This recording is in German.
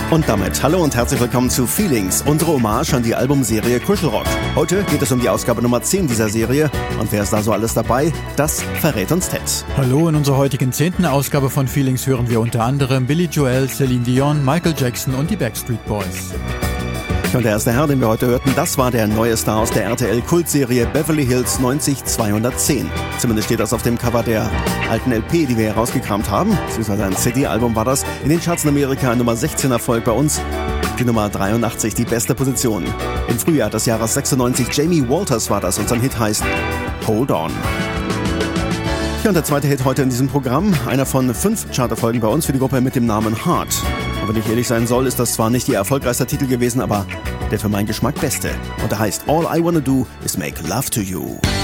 Und damit hallo und herzlich willkommen zu Feelings, unsere Hommage an die Albumserie Kuschelrock. Heute geht es um die Ausgabe Nummer 10 dieser Serie. Und wer ist da so alles dabei? Das verrät uns Ted. Hallo, in unserer heutigen 10. Ausgabe von Feelings hören wir unter anderem Billy Joel, Celine Dion, Michael Jackson und die Backstreet Boys. Und der erste Herr, den wir heute hörten, das war der neue Star aus der RTL-Kultserie Beverly Hills 90210. Zumindest steht das auf dem Cover der alten LP, die wir herausgekramt haben. Beziehungsweise ein CD-Album war das. In den Charts in Amerika Nummer 16 Erfolg bei uns. Die Nummer 83, die beste Position. Im Frühjahr des Jahres 96, Jamie Walters war das und sein Hit heißt Hold On. Ja, und der zweite Hit heute in diesem Programm, einer von 5 Charterfolgen bei uns für die Gruppe mit dem Namen Heart. Und wenn ich ehrlich sein soll, ist das zwar nicht ihr erfolgreichster Titel gewesen, aber der für meinen Geschmack beste. Und der heißt All I Wanna Do Is Make Love to You.